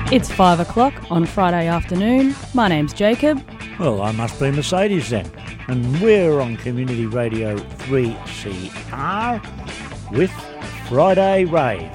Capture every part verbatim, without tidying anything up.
It's five o'clock on Friday afternoon. My name's Jacob. Well, I must be Mercedes then. And we're on Community Radio three C R with Friday Rave.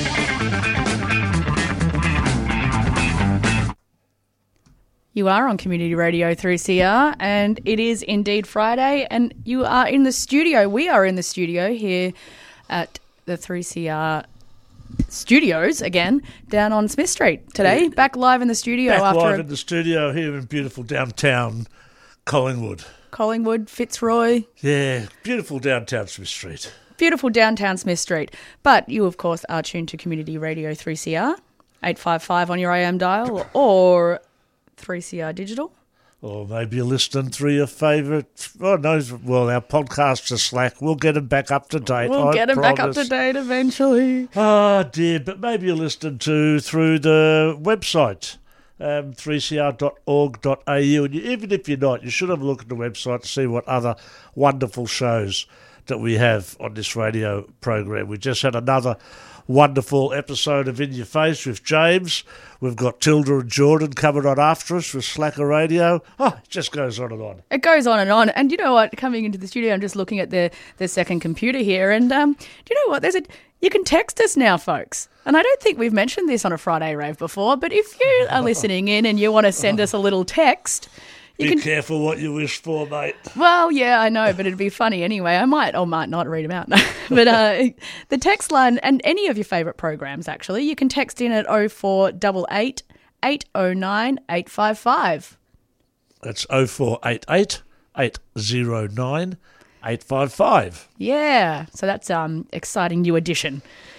You are on Community Radio three C R, and it is indeed Friday, and you are in the studio. We are in the studio here at the three C R studios again, down on Smith Street today. Back live in the studio. Back after live a- in the studio here in beautiful downtown Collingwood. Collingwood, Fitzroy. Yeah, beautiful downtown Smith Street. Beautiful downtown Smith Street. But you, of course, are tuned to Community Radio three C R, eight five five on your A M dial, or three C R Digital. Or maybe you're listening through your favourite, oh no, well, our podcasts are slack. We'll get them back up to date. We'll I get them back up promise. to date eventually. Oh dear, but maybe you're listening to through the website, um, three c r dot org dot a u. And you, even if you're not, you should have a look at the website to see what other wonderful shows that we have on this radio program. We just had another wonderful episode of In Your Face with James. We've got Tilda and Jordan coming on after us with Slacker Radio. Oh, it just goes on and on. It goes on and on. And you know what? Coming into the studio, I'm just looking at the, the second computer here. And um, do you know what? There's a you can text us now, folks. And I don't think we've mentioned this on a Friday Rave before, but if you are listening in and you want to send us a little text, you Be can. careful what you wish for, mate. Well, yeah, I know, but it'd be funny anyway. I might or might not read them out. But uh, the text line, and any of your favourite programs, actually, you can text in at oh four eight eight, eight oh nine, eight five five. That's oh four eight eight, eight oh nine, eight five five. Yeah, so that's um exciting new addition.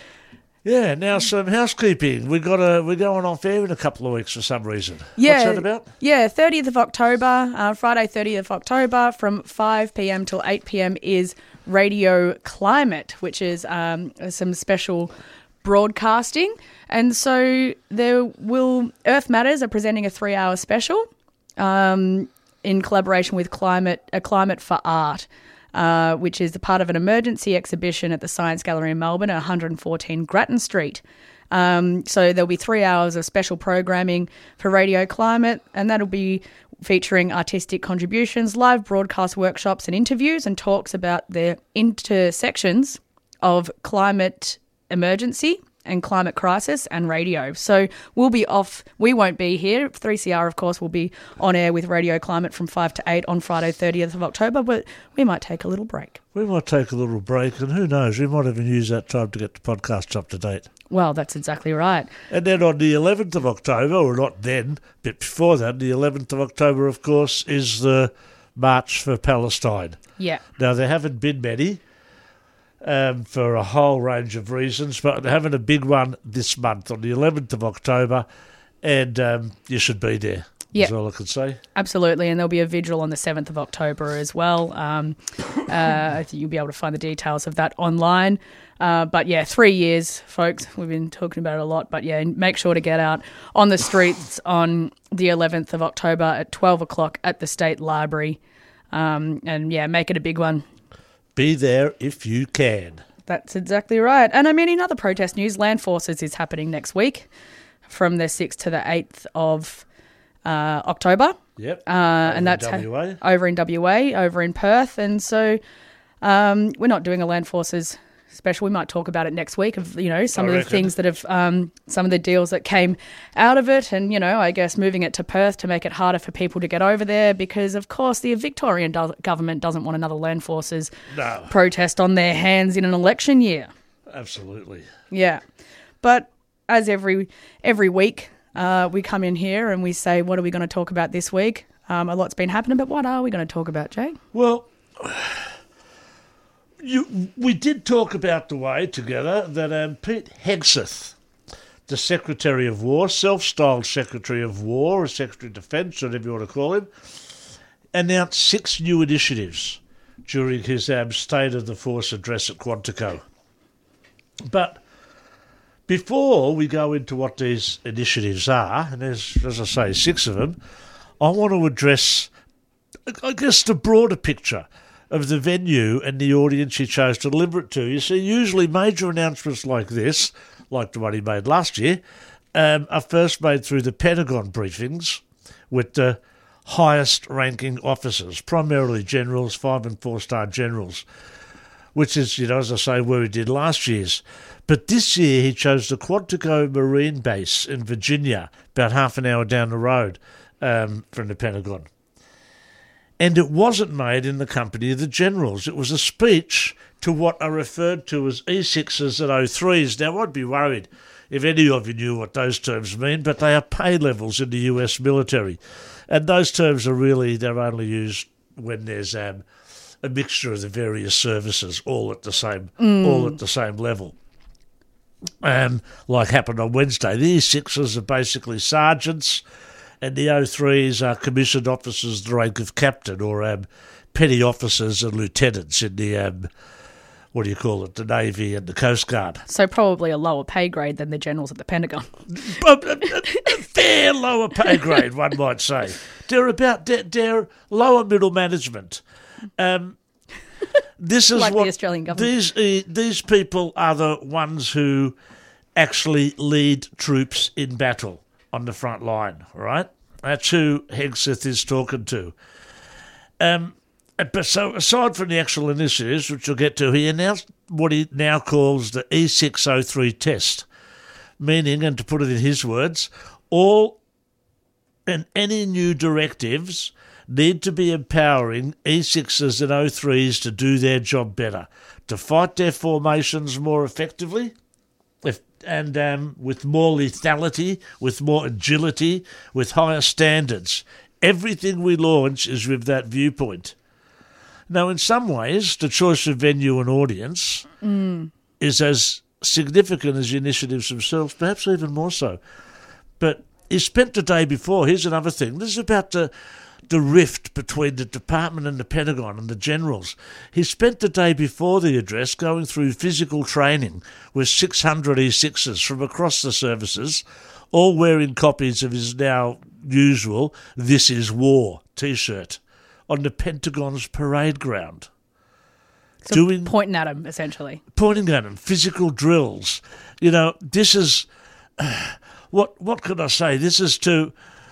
Yeah, now some housekeeping. We got a we're going off air in a couple of weeks for some reason. Yeah, What's that about? Yeah, thirtieth of October, uh, Friday thirtieth of October from five p.m. till eight p.m. is Radio Climate, which is um, some special broadcasting. And so there will, Earth Matters are presenting a three-hour special um, in collaboration with Climate, a Climate for Art. Uh, which is a part of an emergency exhibition at the Science Gallery in Melbourne at one fourteen Grattan Street. Um, so there'll be three hours of special programming for Radio Climate, and that'll be featuring artistic contributions, live broadcast workshops and interviews, and talks about the intersections of climate emergency and climate crisis and radio. So we'll be off, we won't be here. three C R, of course, will be on air with Radio Climate from five to eight on Friday thirtieth of October, but we might take a little break. We might take a little break, and who knows, we might even use that time to get the podcasts up to date. Well, that's exactly right. And then on the eleventh of October, or not then, but before that, the eleventh of October, of course, is the March for Palestine. Yeah. Now, there haven't been many, Um, for a whole range of reasons, but they're having a big one this month on the eleventh of October, and um, you should be there. Yep. That's all I can say. Absolutely, and there'll be a vigil on the seventh of October as well. Um, uh, I think you'll be able to find the details of that online. Uh, but yeah, three years, folks. We've been talking about it a lot, but yeah, make sure to get out on the streets on the eleventh of October at twelve o'clock at the State Library, um, and yeah, make it a big one. Be there if you can. That's exactly right. And I mean, in other protest news, Land Forces is happening next week from the sixth to the eighth of uh, October. Yep. Uh, over and that's in W A. Ha- over in W A, over in Perth. And so um, we're not doing a Land Forces special. We might talk about it next week of, you know, some I of the reckon. things that have, um, some of the deals that came out of it. And, you know, I guess moving it to Perth to make it harder for people to get over there because, of course, the Victorian do- government doesn't want another Land Forces No. protest on their hands in an election year. Absolutely. Yeah. But as every every week, uh, we come in here and we say, what are we going to talk about this week? Um, a lot's been happening, but what are we going to talk about, Jay? Well, you, we did talk about the way together that um, Pete Hegseth, the Secretary of War, self-styled Secretary of War, or Secretary of Defence, whatever you want to call him, announced six new initiatives during his um, State of the Force address at Quantico. But before we go into what these initiatives are, and there's, as I say, six of them, I want to address, I guess, the broader picture of the venue and the audience he chose to deliver it to. You see, usually major announcements like this, like the one he made last year, um, are first made through the Pentagon briefings with the highest-ranking officers, primarily generals, five- and four-star generals, which is, you know, as I say, where he did last year's. But this year he chose the Quantico Marine Base in Virginia, about half an hour down the road um, from the Pentagon. And it wasn't made in the company of the generals. It was a speech to what are referred to as E sixes and O threes. Now, I'd be worried if any of you knew what those terms mean, but they are pay levels in the U S military. And those terms are really, they're only used when there's um, a mixture of the various services all at the same, mm. all at the same level. Um, like happened on Wednesday. The E sixes are basically sergeants, and the O threes are commissioned officers the rank of captain, or um, petty officers and lieutenants in the, um, what do you call it, the Navy and the Coast Guard. So probably a lower pay grade than the generals at the Pentagon. a, a, a fair lower pay grade, one might say. They're about they're, they're lower middle management. Um, this is like what the Australian government. These uh, these people are the ones who actually lead troops in battle on the front line, right? That's who Hegseth is talking to. Um, but so aside from the actual initiatives, which we'll get to, he announced what he now calls the E six oh three test, meaning, and to put it in his words, all and any new directives need to be empowering E sixes and O threes to do their job better, to fight their formations more effectively, if, and um, with more lethality, with more agility, with higher standards. Everything we launch is with that viewpoint. Now, in some ways, the choice of venue and audience mm. is as significant as the initiatives themselves, perhaps even more so. But he spent the day before. Here's another thing. This is about the the rift between the department and the Pentagon and the generals. He spent the day before the address going through physical training with six hundred E sixes from across the services, all wearing copies of his now usual "This is War" T-shirt on the Pentagon's parade ground. So doing pointing at him, essentially. Pointing at him, physical drills. You know, this is... Uh, what, what can I say? This is to...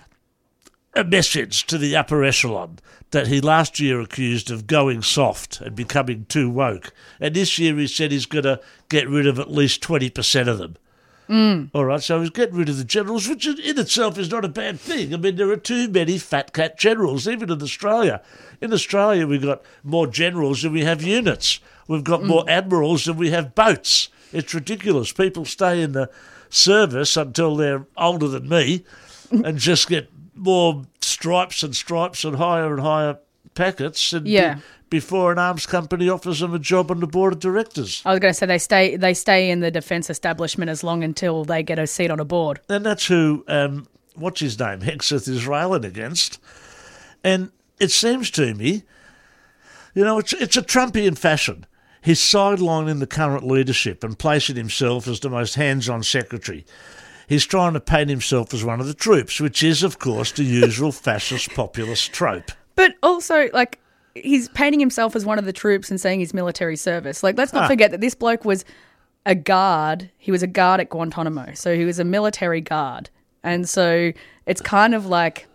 a message to the upper echelon that he last year accused of going soft and becoming too woke. And this year he said he's going to get rid of at least twenty percent of them. Mm. All right, so he's getting rid of the generals, which in itself is not a bad thing. I mean, there are too many fat cat generals, even in Australia. In Australia, we've got more generals than we have units. We've got mm. more admirals than we have boats. It's ridiculous. People stay in the service until they're older than me and just get more stripes and stripes and higher and higher packets, and yeah. be, before an arms company offers them a job on the board of directors. I was going to say they stay they stay in the defence establishment as long until they get a seat on a board. And that's who, um, what's his name, Hegseth is railing against. And it seems to me, you know, it's it's a Trumpian fashion. He's sidelining the current leadership and placing himself as the most hands-on secretary. He's trying to paint himself as one of the troops, which is, of course, the usual fascist populist trope. But also, like, he's painting himself as one of the troops and saying he's military service. Like, let's not ah. forget that this bloke was a guard. He was a guard at Guantanamo. So he was a military guard. And so it's kind of like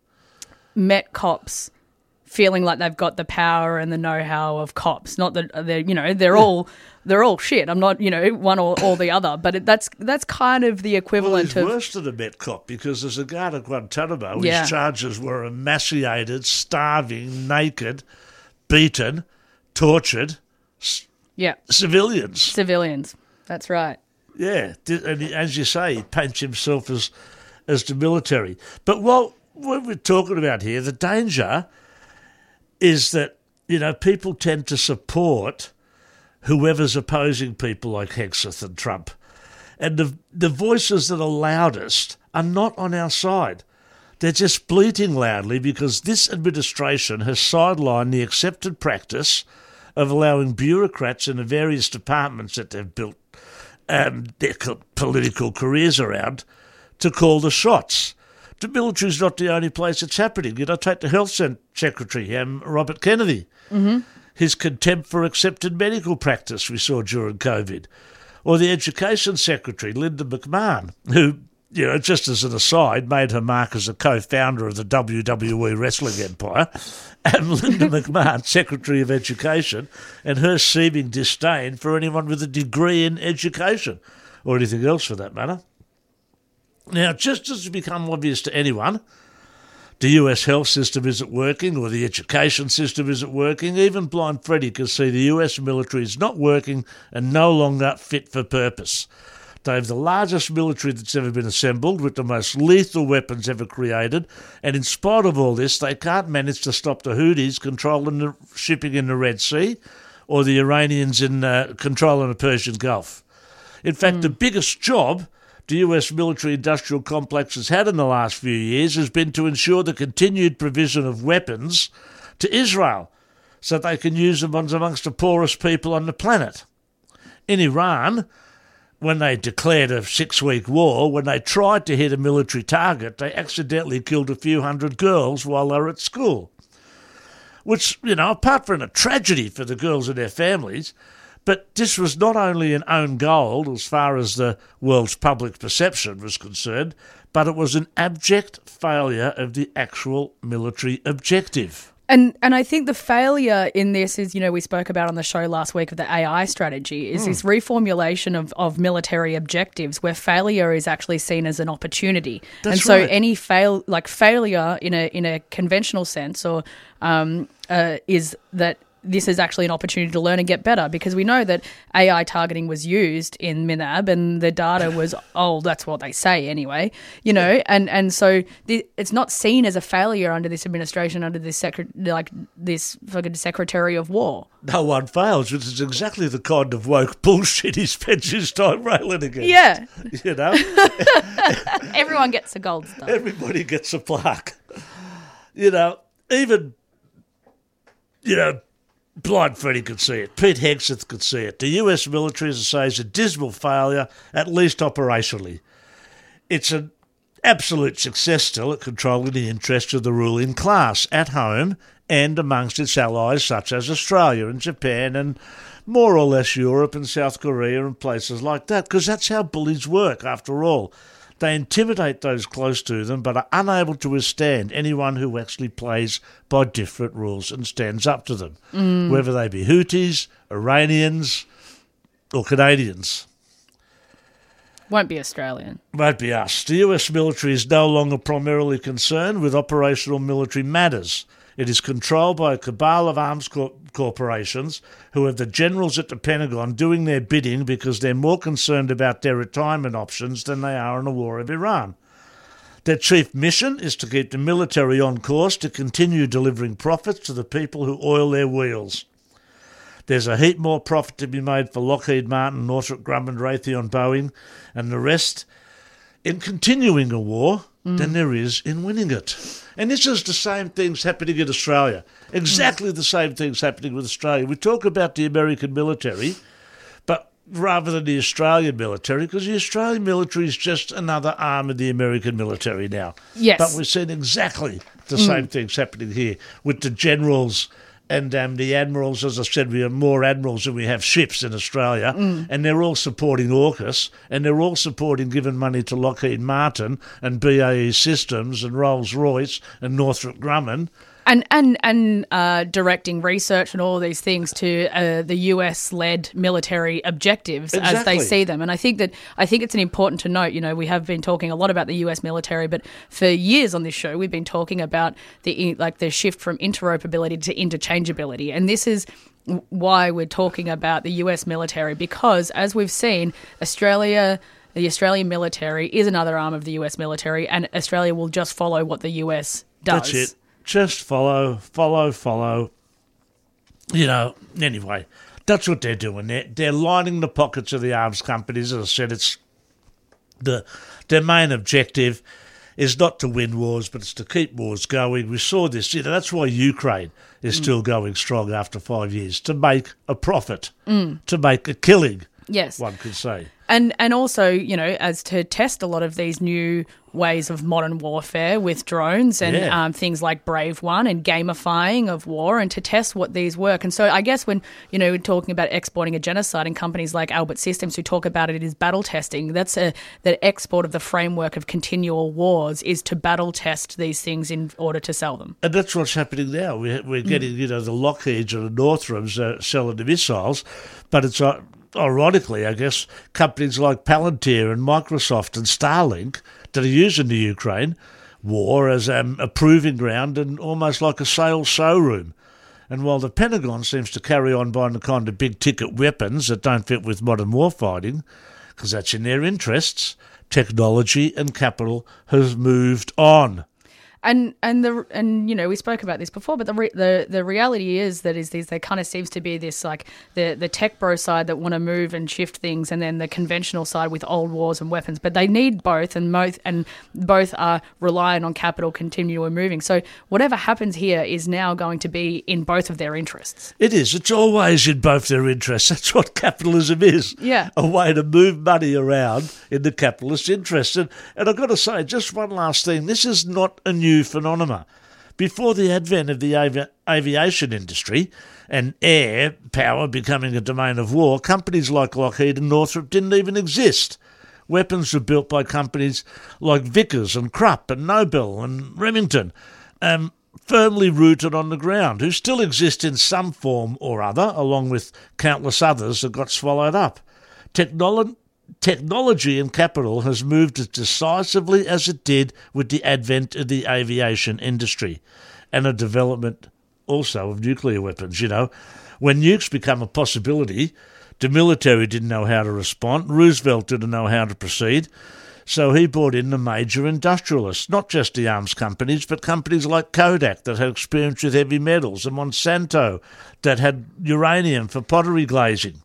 Met cops feeling like they've got the power and the know-how of cops. Not that they're, you know, they're all they're all shit. I'm not, you know, one or, or the other, but it, that's that's kind of the equivalent well, of. Well, worse than a Met cop, because as a guard at Guantanamo, yeah. his charges were emaciated, starving, naked, beaten, tortured. Yeah. Civilians. Civilians. That's right. Yeah, and as you say, he paints himself as as the military. But what what we're talking about here, the danger is that, you know, people tend to support whoever's opposing people like Hegseth and Trump. And the the voices that are loudest are not on our side. They're just bleating loudly because this administration has sidelined the accepted practice of allowing bureaucrats in the various departments that they've built um, their political careers around to call the shots. The military's not the only place it's happening. You know, take the Health Secretary, um, Robert Kennedy. Mm-hmm. His contempt for accepted medical practice we saw during COVID. Or the Education Secretary, Linda McMahon, who, you know, just as an aside, made her mark as a co-founder of the W W E wrestling empire, and Linda McMahon, Secretary of Education, and her seeming disdain for anyone with a degree in education, or anything else for that matter. Now, just as it's become obvious to anyone, the U S health system isn't working, or the education system isn't working, even blind Freddie can see the U S military is not working and no longer fit for purpose. They have the largest military that's ever been assembled, with the most lethal weapons ever created, and in spite of all this, they can't manage to stop the Houthis controlling the shipping in the Red Sea, or the Iranians in uh, controlling the Persian Gulf. In fact, mm. the biggest job the U S military-industrial complex has had in the last few years has been to ensure the continued provision of weapons to Israel, so they can use them amongst the poorest people on the planet. In Iran, when they declared a six-week war, when they tried to hit a military target, they accidentally killed a few hundred girls while they were at school. Which, you know, apart from a tragedy for the girls and their families, but this was not only an own goal as far as the world's public perception was concerned, but it was an abject failure of the actual military objective. And and I think the failure in this is, you know, we spoke about on the show last week of the A I strategy, is mm. this reformulation of, of military objectives where failure is actually seen as an opportunity. That's and so right. any fail like failure in a in a conventional sense or um, uh, is that this is actually an opportunity to learn and get better, because we know that A I targeting was used in MINAB and the data was, oh, that's what they say anyway, you know, yeah. and, and so the, it's not seen as a failure under this administration, under this secret, like this fucking Secretary of War. No one fails, which is exactly the kind of woke bullshit he spends his time railing against. Yeah. You know? Everyone gets a gold star. Everybody gets a plaque. You know, even, you know, blind Freddie could see it. Pete Hegseth could see it. The U S military, as I say, is a dismal failure, at least operationally. It's an absolute success still at controlling the interests of the ruling class at home and amongst its allies such as Australia and Japan and more or less Europe and South Korea and places like that, because that's how bullies work, after all. They intimidate those close to them but are unable to withstand anyone who actually plays by different rules and stands up to them, mm. whether they be Houthis, Iranians or Canadians. Won't be Australian. Won't be us. The U S military is no longer primarily concerned with operational military matters. It is controlled by a cabal of arms cor- corporations who have the generals at the Pentagon doing their bidding because they're more concerned about their retirement options than they are in the war of Iran. Their chief mission is to keep the military on course to continue delivering profits to the people who oil their wheels. There's a heap more profit to be made for Lockheed Martin, Northrop Grumman, Raytheon, Boeing and the rest in continuing a war mm. than there is in winning it. And this is the same things happening in Australia. Exactly mm. the same things happening with Australia. We talk about the American military, but rather than the Australian military, because the Australian military is just another arm of the American military now. Yes. But we're seeing exactly the mm. same things happening here with the generals and um, the admirals. As I said, we have more admirals than we have ships in Australia, mm. and they're all supporting AUKUS, and they're all supporting giving money to Lockheed Martin and B A E Systems and Rolls-Royce and Northrop Grumman. And and and uh, directing research and all these things to uh, the U S-led military objectives exactly. as they see them. And I think that I think it's an important to note. You know, we have been talking a lot about the U S military, but for years on this show, we've been talking about the like the shift from interoperability to interchangeability, and this is why we're talking about the U S military, because as we've seen, Australia. The Australian military is another arm of the U S military, and Australia will just follow what the U S does. That's it. Just follow, follow, follow. You know, anyway, that's what they're doing. They're, they're lining the pockets of the arms companies. As I said, it's the their main objective is not to win wars, but it's to keep wars going. We saw this. You know, that's why Ukraine is mm. still going strong after five years, to make a profit, mm. to make a killing. Yes. one could say. And and also, you know, as to test a lot of these new ways of modern warfare with drones and Yeah. um, things like Brave One and gamifying of war, and to test what these work. And so I guess when, you know, we're talking about exporting a genocide, and companies like Albert Systems who talk about it as battle testing, that's a the export of the framework of continual wars is to battle test these things in order to sell them. And that's what's happening now. We're, we're getting, you know, the Lockheeds and the Northrops uh, selling the missiles, but it's uh, ironically, I guess, companies like Palantir and Microsoft and Starlink that are using the Ukraine war as um, a proving ground and almost like a sales showroom. And while the Pentagon seems to carry on buying the kind of big-ticket weapons that don't fit with modern warfighting, because that's in their interests, technology and capital has moved on. And and the and you know we spoke about this before, but the re, the the reality is that is these there kind of seems to be this like the the tech bro side that want to move and shift things, and then the conventional side with old wars and weapons. But they need both, and both and both are reliant on capital continually moving. So whatever happens here is now going to be in both of their interests. It is. It's always in both their interests. That's what capitalism is. Yeah. A way to move money around in the capitalist interest. And, and I've got to say, just one last thing. This is not a new phenomena. Before the advent of the avi- aviation industry and air power becoming a domain of war, companies like Lockheed and Northrop didn't even exist. Weapons were built by companies like Vickers and Krupp and Nobel and Remington, um, firmly rooted on the ground, who still exist in some form or other, along with countless others that got swallowed up. Technolo- Technology and capital has moved as decisively as it did with the advent of the aviation industry and the development also of nuclear weapons. You know, when nukes become a possibility, the military didn't know how to respond. Roosevelt didn't know how to proceed. So he brought in the major industrialists, not just the arms companies, but companies like Kodak that had experience with heavy metals, and Monsanto that had uranium for pottery glazing.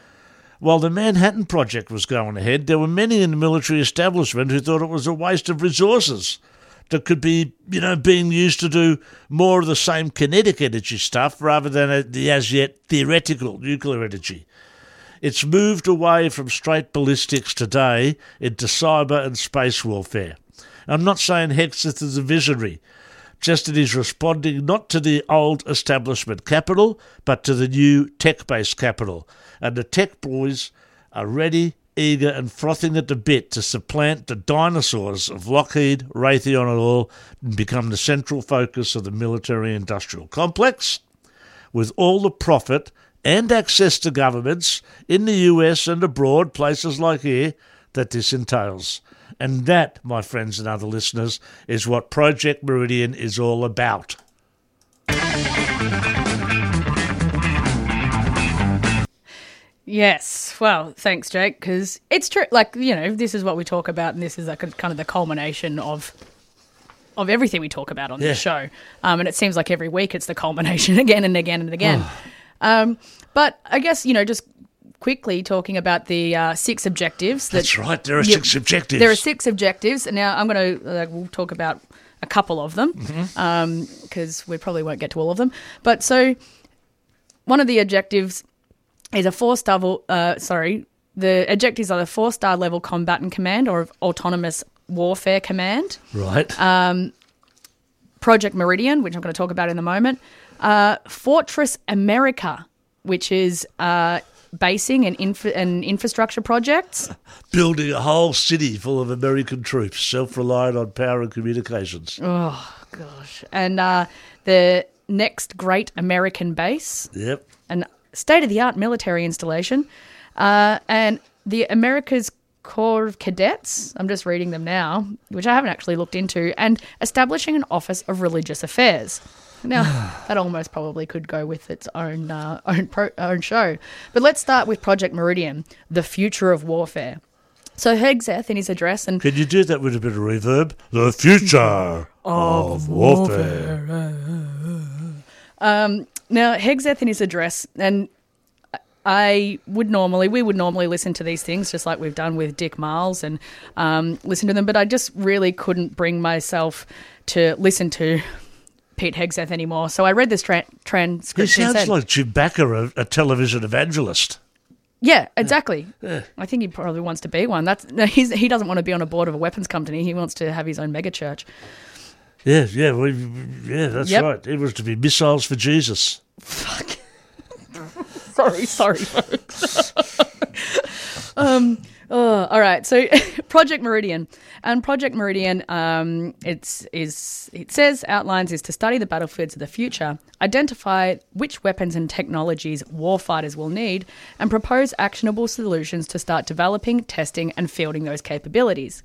While the Manhattan Project was going ahead, there were many in the military establishment who thought it was a waste of resources that could be, you know, being used to do more of the same kinetic energy stuff rather than the as-yet theoretical nuclear energy. It's moved away from straight ballistics today into cyber and space warfare. I'm not saying Hegseth is a visionary, just that he's responding not to the old establishment capital, but to the new tech-based capital. And the tech boys are ready, eager and frothing at the bit to supplant the dinosaurs of Lockheed, Raytheon and all and become the central focus of the military-industrial complex, with all the profit and access to governments in the U S and abroad, places like here, that this entails. And that, my friends and other listeners, is what Project Meridian is all about. Yes. Well, thanks, Jake, because it's true. Like, you know, this is what we talk about, and this is like a, kind of the culmination of of everything we talk about on Yeah. this show. Um, and it seems like every week it's the culmination again and again and again. um, but I guess, you know, just quickly talking about the uh, six objectives. That, That's right. There are Yeah, six objectives. There are six objectives. And now I'm going to, uh, we'll talk about a couple of them because Mm-hmm. um, we probably won't get to all of them. But so one of the objectives is a four-star, uh, sorry, the objectives are the four-star level combatant command or autonomous warfare command. Right. Um, Project Meridian, which I'm going to talk about in a moment. Uh, Fortress America, which is uh, basing and, infra- and infrastructure projects. Building a whole city full of American troops, self-reliant on power and communications. Oh, gosh. And uh, the Next Great American Base. Yep. An state-of-the-art military installation. Uh, and the America's Corps of Cadets, I'm just reading them now, which I haven't actually looked into, and establishing an Office of Religious Affairs. Now, that almost probably could go with its own uh, own pro- own show. But let's start with Project Meridian, the future of warfare. So Hegseth, in his address, and Can you do that with a bit of reverb? The future of warfare. Um, now, Hegseth in his address, and I would normally, we would normally listen to these things just like we've done with Dick Miles and um, listen to them, but I just really couldn't bring myself to listen to Pete Hegseth anymore. So I read this tra- He transcription. sounds and said, like Chewbacca, a, a television evangelist. Yeah, exactly. Yeah. I think he probably wants to be one. That's no, he's, he doesn't want to be on a board of a weapons company. He wants to have his own mega church. Yeah, yeah, well, yeah, that's Yep. right. It was to be missiles for Jesus. Fuck. sorry, sorry, folks. um. Oh, all right. So, Project Meridian, and Project Meridian, um, it's is it says outlines is to study the battlefields of the future, identify which weapons and technologies warfighters will need, and propose actionable solutions to start developing, testing, and fielding those capabilities.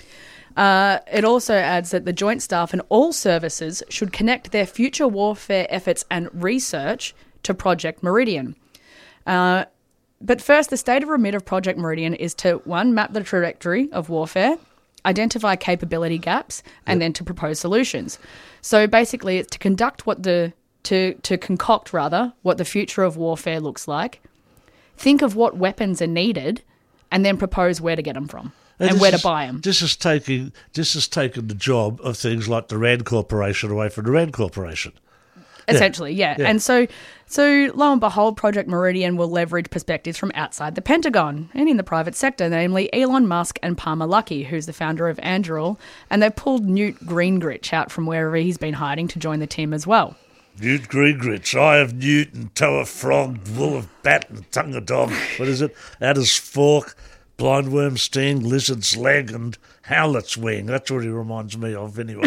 Uh, it also adds that the Joint Staff and all services should connect their future warfare efforts and research to Project Meridian. Uh, But first, the stated remit of Project Meridian is to, one, map the trajectory of warfare, identify capability gaps, and yep. then to propose solutions. So basically, it's to conduct what the, to, to concoct, rather, what the future of warfare looks like, think of what weapons are needed, and then propose where to get them from and, and where to is, buy them. This is taking, this is taking the job of things like the Rand Corporation away from the Rand Corporation. Essentially, yeah. yeah. And so, so lo and behold, Project Meridian will leverage perspectives from outside the Pentagon and in the private sector, namely Elon Musk and Palmer Luckey, who's the founder of Anduril, and they've pulled Newt Gingrich out from wherever he's been hiding to join the team as well. Newt Gingrich, eye of newt and toe of frog, wool of bat and tongue of dog. What is it? Adder's fork, blindworm sting, lizard's leg, and howlet's wing. That's what he reminds me of, anyway.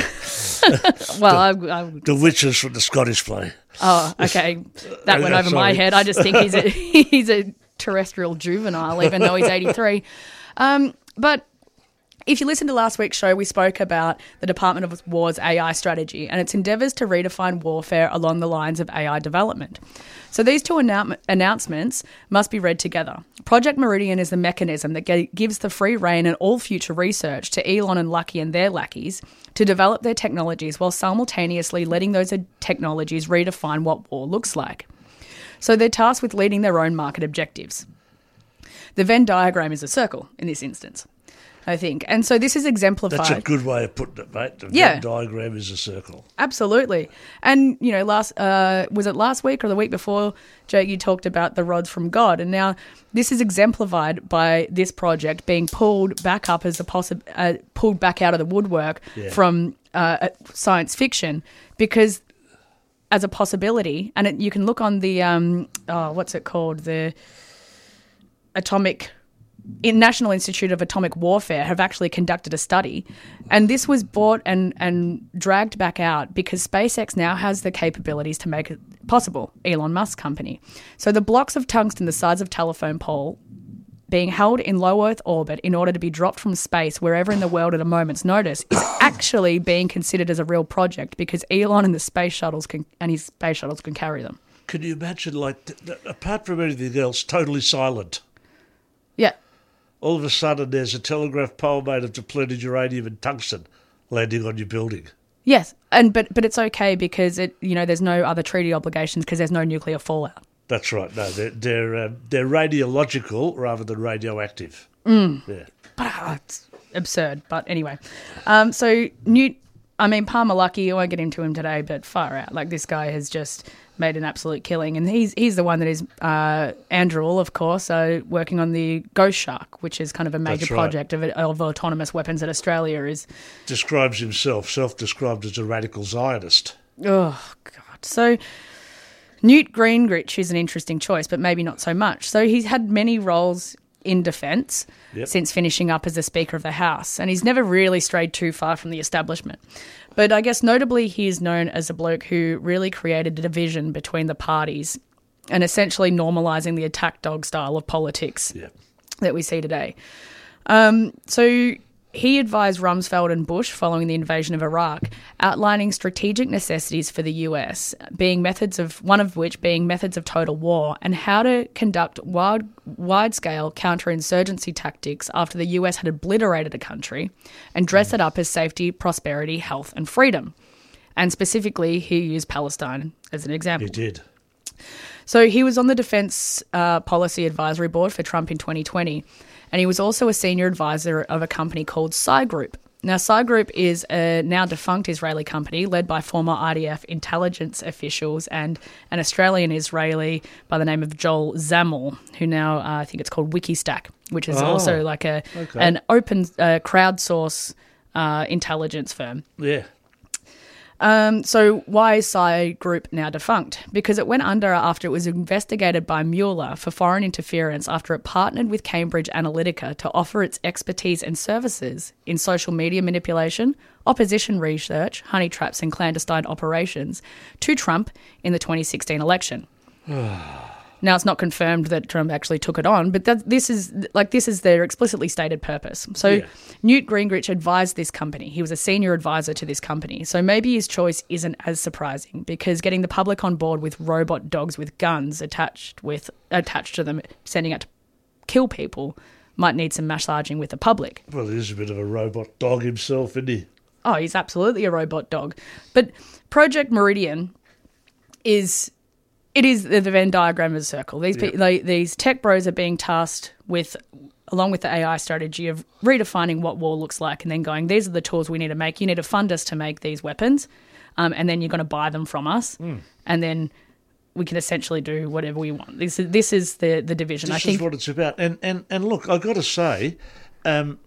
well, the, I, I, the witches from the Scottish play. Oh, okay, that went over my head. I just think he's a he's a terrestrial juvenile, even though he's eighty-three. Um, but if you listen to last week's show, we spoke about the Department of War's A I strategy and its endeavours to redefine warfare along the lines of A I development. So these two annou- announcements must be read together. Project Meridian is the mechanism that g- gives the free rein and all future research to Elon and Luckey and their lackeys to develop their technologies while simultaneously letting those technologies redefine what war looks like. So they're tasked with leading their own market objectives. The Venn diagram is a circle in this instance, I think. And so this is exemplified. That's a good way of putting it, mate. The yeah. Venn diagram is a circle. Absolutely. And, you know, last uh, was it last week or the week before, Jake, you talked about the rods from God. And now this is exemplified by this project being pulled back up as a possi- uh, pulled back out of the woodwork yeah. from uh, science fiction because as a possibility, and it, you can look on the, um, oh, what's it called, the atomic... in National Institute of Atomic Warfare have actually conducted a study, and this was brought and, and dragged back out because SpaceX now has the capabilities to make it possible, Elon Musk's company. So the blocks of tungsten the size of telephone pole being held in low Earth orbit in order to be dropped from space wherever in the world at a moment's notice is actually being considered as a real project because Elon and the space shuttles can and his space shuttles can carry them. Can you imagine, like, th- th- apart from anything else, totally silent? Yeah. All of a sudden, there's a telegraph pole made of depleted uranium and tungsten landing on your building. Yes, and but but it's okay because it you know there's no other treaty obligations because there's no nuclear fallout. That's right. No, they're they're, um, they're radiological rather than radioactive. Mm. Yeah, but uh, it's absurd. But anyway, um, so Newt. I mean, Palmer Luckey, I won't get into him today, but far out. Like, this guy has just made an absolute killing. And he's he's the one that is, uh, Anduril, of course, uh, working on the Ghost Shark, which is kind of a major right. project of, of autonomous weapons that Australia is. Describes himself, self-described as a radical Zionist. Oh, God. So Newt Gingrich is an interesting choice, but maybe not so much. So he's had many roles in defence yep. since finishing up as the Speaker of the House, and he's never really strayed too far from the establishment. But I guess notably he is known as a bloke who really created a division between the parties and essentially normalising the attack dog style of politics yep. that we see today. Um, so he advised Rumsfeld and Bush following the invasion of Iraq, outlining strategic necessities for the U S, being methods of one of which being methods of total war and how to conduct wide, wide-scale counterinsurgency tactics after the U S had obliterated a country and dress it up as safety, prosperity, health, and freedom. And specifically, he used Palestine as an example. He did. So he was on the Defence uh, Policy Advisory Board for Trump in twenty twenty. And he was also a senior advisor of a company called Psy Group. Now, Psy Group is a now defunct Israeli company led by former I D F intelligence officials and an Australian-Israeli by the name of Joel Zamel, who now, uh, I think it's called Wikistack, which is oh, also like a okay. an open uh, crowdsource uh, intelligence firm. Yeah. Um, so why is Psy Group now defunct? Because it went under after it was investigated by Mueller for foreign interference after it partnered with Cambridge Analytica to offer its expertise and services in social media manipulation, opposition research, honey traps and clandestine operations to Trump in the twenty sixteen election. Now, it's not confirmed that Trump actually took it on, but that, this is like this is their explicitly stated purpose. So yeah. Newt Gingrich advised this company. He was a senior advisor to this company. So maybe his choice isn't as surprising because getting the public on board with robot dogs with guns attached with attached to them, sending out to kill people, might need some massaging with the public. Well, he is a bit of a robot dog himself, isn't he? Oh, he's absolutely a robot dog. But Project Meridian is... It is the Venn diagram of a circle. These yep. pe- they, these tech bros are being tasked with, along with the A I strategy, of redefining what war looks like and then going, these are the tools we need to make. You need to fund us to make these weapons, um, and then you're going to buy them from us, mm. and then we can essentially do whatever we want. This is this is the, the division. This I think is what it's about. And and, and look, I've got to say, um,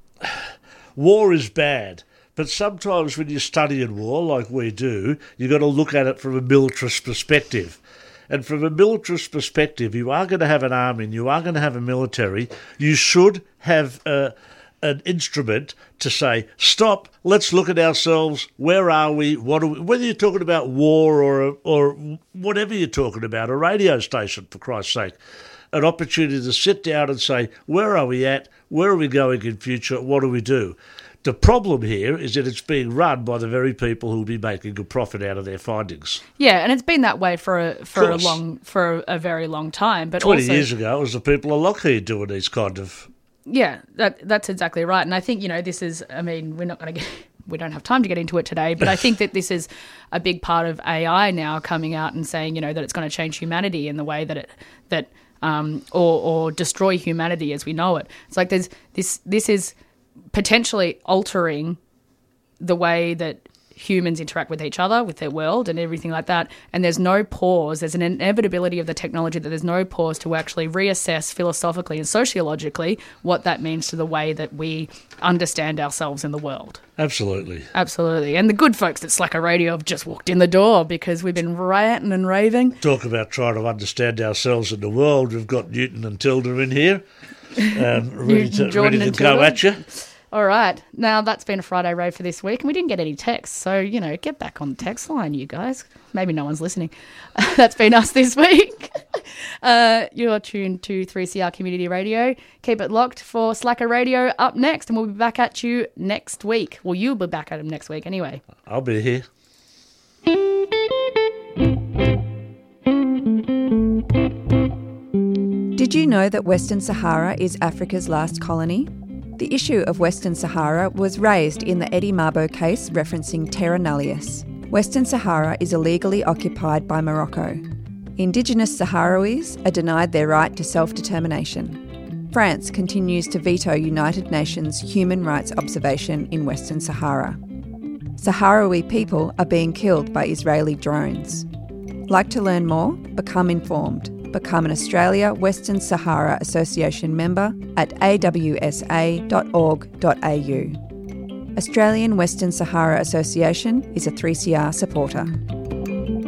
war is bad. But sometimes when you're studying war, like we do, you've got to look at it from a militarist perspective. And from a militarist perspective, you are going to have an army and you are going to have a military. You should have a, an instrument to say, stop, let's look at ourselves. Where are we? What are we? Whether you're talking about war or or whatever you're talking about, a radio station, for Christ's sake, an opportunity to sit down and say, where are we at? Where are we going in future? What do we do? The problem here is that it's being run by the very people who will be making a profit out of their findings. Yeah, and it's been that way for a for a long for a very long time. But twenty also, years ago, it was the people of Lockheed doing these kind of. Yeah, that that's exactly right. And I think, you know, this is. I mean, we're not going to get. We don't have time to get into it today, but I think that this is a big part of A I now coming out and saying, you know, that it's going to change humanity in the way that it that um or or destroy humanity as we know it. It's like there's this. This is. Potentially altering the way that humans interact with each other, with their world and everything like that. And there's no pause. There's an inevitability of the technology that there's no pause to actually reassess philosophically and sociologically what that means to the way that we understand ourselves in the world. Absolutely. Absolutely. And the good folks at Slacker Radio have just walked in the door because we've been ranting and raving. Talk about trying to understand ourselves in the world. We've got Newton and Tilda in here. Um, ready to, ready to go at you. All right. Now, that's been a Friday rave for this week, and we didn't get any texts. So, you know, get back on the text line, you guys. Maybe no one's listening. That's been us this week. uh, you're tuned to three C R Community Radio. Keep it locked for Slacker Radio up next, and we'll be back at you next week. Well, you'll be back at them next week anyway. I'll be here. Did you know that Western Sahara is Africa's last colony? The issue of Western Sahara was raised in the Eddie Mabo case referencing terra nullius. Western Sahara is illegally occupied by Morocco. Indigenous Sahrawis are denied their right to self-determination. France continues to veto United Nations human rights observation in Western Sahara. Sahrawi people are being killed by Israeli drones. Like to learn more? Become informed. Become an Australia Western Sahara Association member at a w s a dot org dot a u. Australian Western Sahara Association is a three C R supporter.